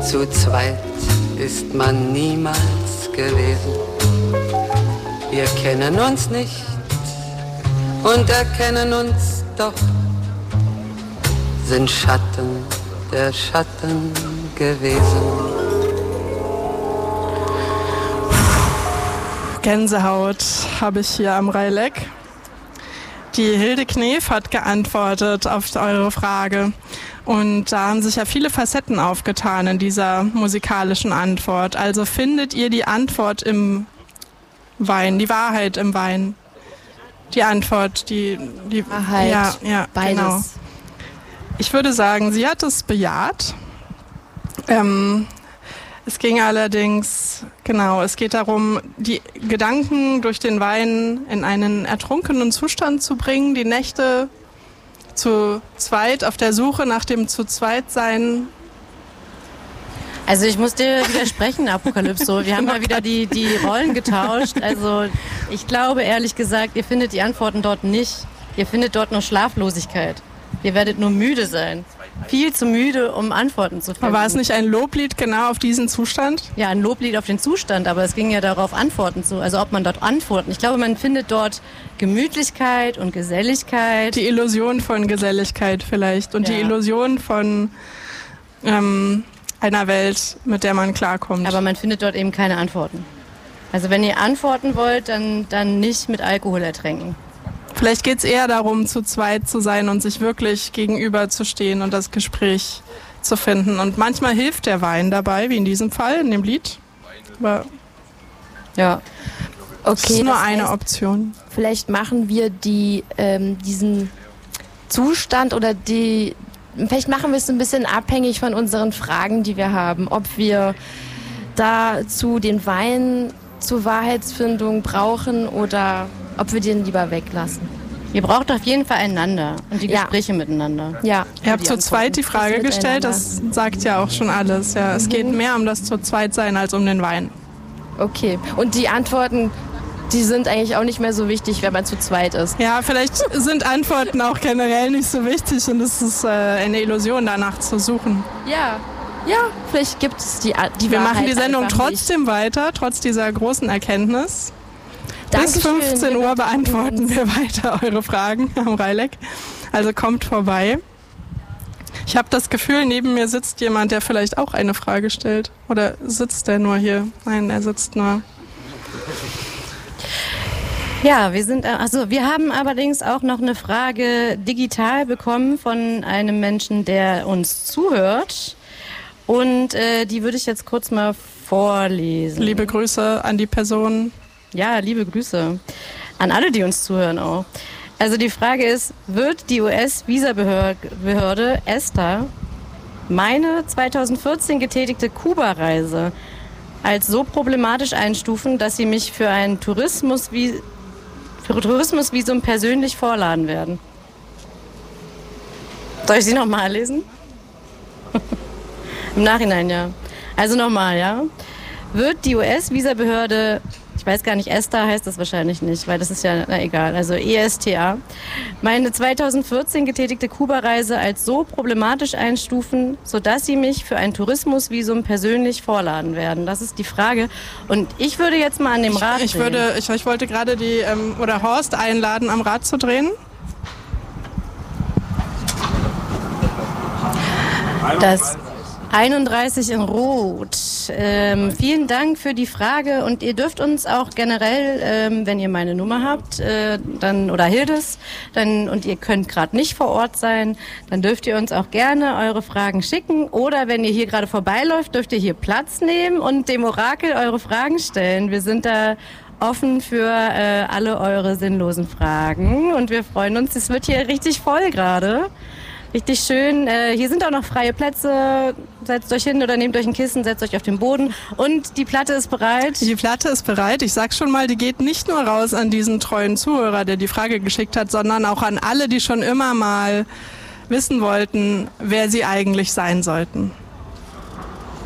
Zu zweit ist man niemals gewesen. Wir kennen uns nicht und erkennen uns doch, sind Schatten der Schatten gewesen. Gänsehaut habe ich hier am Rheilleck. Die Hilde Knef hat geantwortet auf eure Frage. Und da haben sich ja viele Facetten aufgetan in dieser musikalischen Antwort. Also findet ihr die Antwort im Wein, die Wahrheit im Wein? Die Antwort, die Wahrheit, ja, beides. Genau. Ich würde sagen, sie hat es bejaht. Es ging allerdings, es geht darum, die Gedanken durch den Wein in einen ertrunkenen Zustand zu bringen, die Nächte zu zweit auf der Suche nach dem Zu-Zweit-Sein. Also ich muss dir widersprechen, Apokalypso. Wir haben mal wieder die Rollen getauscht. Also ich glaube, ehrlich gesagt, ihr findet die Antworten dort nicht. Ihr findet dort nur Schlaflosigkeit. Ihr werdet nur müde sein. Viel zu müde, um Antworten zu finden. Aber war es nicht ein Loblied genau auf diesen Zustand? Ja, ein Loblied auf den Zustand, aber es ging ja darauf, Antworten zu, also ob man dort Antworten. Ich glaube, man findet dort Gemütlichkeit und Geselligkeit. Die Illusion von Geselligkeit vielleicht und die Illusion von einer Welt, mit der man klarkommt. Aber man findet dort eben keine Antworten. Also wenn ihr antworten wollt, dann nicht mit Alkohol ertränken. Vielleicht geht es eher darum, zu zweit zu sein und sich wirklich gegenüber zu stehen und das Gespräch zu finden. Und manchmal hilft der Wein dabei, wie in diesem Fall, in dem Lied. Aber ja, das ist nur eine Option. Vielleicht machen wir diesen Zustand oder vielleicht machen wir es ein bisschen abhängig von unseren Fragen, die wir haben. Ob wir dazu den Wein zur Wahrheitsfindung brauchen oder ob wir den lieber weglassen. Ihr braucht auf jeden Fall einander und die Gespräche miteinander. Ja. Ihr habt zu zweit die Frage gestellt, das sagt ja auch schon alles. Ja, es geht mehr um das zu zweit sein als um den Wein. Okay. Und die Antworten, die sind eigentlich auch nicht mehr so wichtig, wenn man zu zweit ist. Ja, vielleicht sind Antworten auch generell nicht so wichtig und es ist eine Illusion, danach zu suchen. Ja, vielleicht gibt es die Wir Wahrheit machen die Sendung einfach trotzdem nicht. weiter, trotz dieser großen Erkenntnis. Bis Dankeschön, 15 Uhr beantworten wir weiter eure Fragen am Rheilleck. Also kommt vorbei. Ich habe das Gefühl, neben mir sitzt jemand, der vielleicht auch eine Frage stellt. Oder sitzt der nur hier? Nein, er sitzt nur. Ja, wir haben allerdings auch noch eine Frage digital bekommen von einem Menschen, der uns zuhört. Und die würde ich jetzt kurz mal vorlesen. Liebe Grüße an die Person. Ja, liebe Grüße an alle, die uns zuhören auch. Also die Frage ist, wird die US-Visabehörde ESTA meine 2014 getätigte Kuba-Reise als so problematisch einstufen, dass sie mich für ein Tourismusvisum persönlich vorladen werden? Soll ich sie nochmal lesen? Im Nachhinein, ja. Also nochmal, ja. Wird die US-Visabehörde, ich weiß gar nicht, ESTA heißt das wahrscheinlich nicht, weil das ist ja, egal, also ESTA, meine 2014 getätigte Kuba-Reise als so problematisch einstufen, sodass sie mich für ein Tourismusvisum persönlich vorladen werden? Das ist die Frage. Und ich würde jetzt mal an dem Rad drehen. Ich wollte gerade Horst einladen, am Rad zu drehen. Das 31 in Rot. Vielen Dank für die Frage und ihr dürft uns auch generell, wenn ihr meine Nummer habt, oder Hildes, und ihr könnt gerade nicht vor Ort sein, dann dürft ihr uns auch gerne eure Fragen schicken oder wenn ihr hier gerade vorbeiläuft, dürft ihr hier Platz nehmen und dem Orakel eure Fragen stellen. Wir sind da offen für alle eure sinnlosen Fragen und wir freuen uns, es wird hier richtig voll gerade. Richtig schön. Hier sind auch noch freie Plätze. Setzt euch hin oder nehmt euch ein Kissen, setzt euch auf den Boden. Und die Platte ist bereit. Die Platte ist bereit. Ich sag schon mal, die geht nicht nur raus an diesen treuen Zuhörer, der die Frage geschickt hat, sondern auch an alle, die schon immer mal wissen wollten, wer sie eigentlich sein sollten.